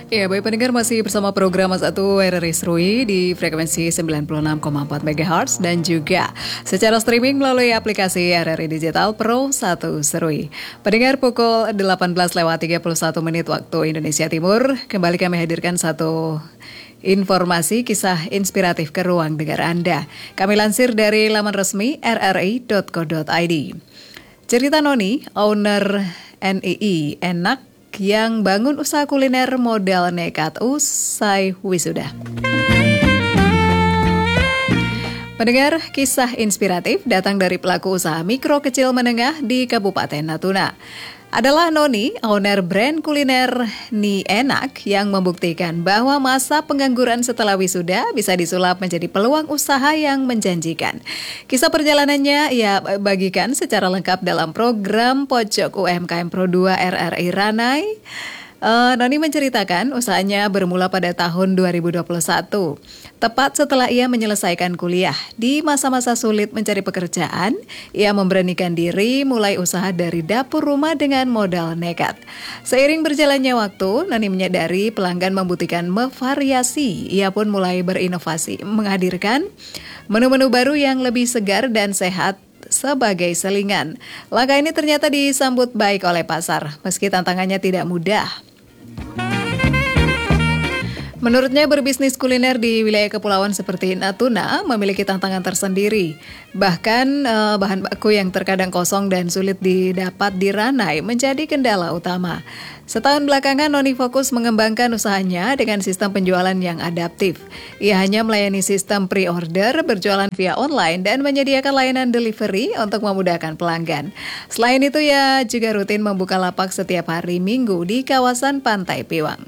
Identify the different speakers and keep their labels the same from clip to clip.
Speaker 1: Ya, baik pendengar, masih bersama program Mas Atu RRI Serui di frekuensi 96,4 MHz dan juga secara streaming melalui aplikasi RRI Digital Pro 1 Serui. Pendengar, pukul 18:31 waktu Indonesia Timur, kembali kami hadirkan satu informasi kisah inspiratif ke ruang dengar Anda. Kami lansir dari laman resmi rri.co.id. Cerita Noni, owner NII Enak, yang bangun usaha kuliner modal nekat usai wisuda. Pendengar, kisah inspiratif datang dari pelaku usaha mikro kecil menengah di Kabupaten Natuna. Adalah Noni, owner brand kuliner Ni Enak, yang membuktikan bahwa masa pengangguran setelah wisuda bisa disulap menjadi peluang usaha yang menjanjikan. Kisah perjalanannya ia bagikan secara lengkap dalam program Pojok UMKM Pro 2 RRI Ranai. Noni menceritakan usahanya bermula pada tahun 2021, tepat setelah ia menyelesaikan kuliah. Di masa-masa sulit mencari pekerjaan, ia memberanikan diri mulai usaha dari dapur rumah dengan modal nekat. Seiring berjalannya waktu, Noni menyadari pelanggan membutuhkan variasi. Ia pun mulai berinovasi, menghadirkan menu-menu baru yang lebih segar dan sehat sebagai selingan. Langkah ini ternyata disambut baik oleh pasar, meski tantangannya tidak mudah. Menurutnya, berbisnis kuliner di wilayah kepulauan seperti Natuna memiliki tantangan tersendiri. Bahkan bahan baku yang terkadang kosong dan sulit didapat di Ranai menjadi kendala utama. Setahun belakangan, Noni fokus mengembangkan usahanya dengan sistem penjualan yang adaptif. Ia hanya melayani sistem pre-order, berjualan via online, dan menyediakan layanan delivery untuk memudahkan pelanggan. Selain itu, ia juga rutin membuka lapak setiap hari Minggu di kawasan Pantai Piwang.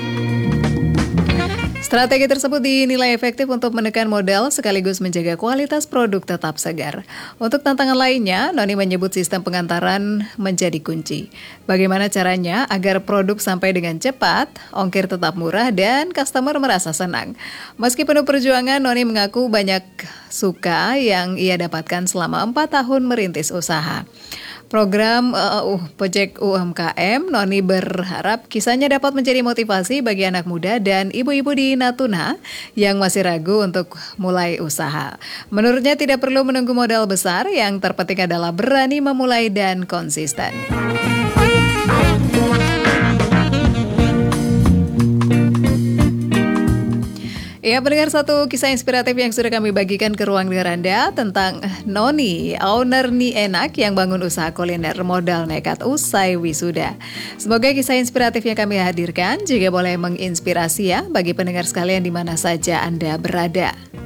Speaker 1: Strategi tersebut dinilai efektif untuk menekan modal sekaligus menjaga kualitas produk tetap segar. Untuk tantangan lainnya, Noni menyebut sistem pengantaran menjadi kunci. Bagaimana caranya agar produk sampai dengan cepat, ongkir tetap murah, dan customer merasa senang. Meski penuh perjuangan, Noni mengaku banyak suka yang ia dapatkan selama 4 tahun merintis usaha. Program Pojok UMKM, Noni berharap kisahnya dapat menjadi motivasi bagi anak muda dan ibu-ibu di Natuna yang masih ragu untuk mulai usaha. Menurutnya tidak perlu menunggu modal besar, yang terpenting adalah berani memulai dan konsisten. Ya, pendengar, satu kisah inspiratif yang sudah kami bagikan ke ruang dengar Anda tentang Noni, owner Ni Enak yang bangun usaha kuliner modal nekat usai wisuda. Semoga kisah inspiratif yang kami hadirkan juga boleh menginspirasi ya bagi pendengar sekalian di mana saja Anda berada.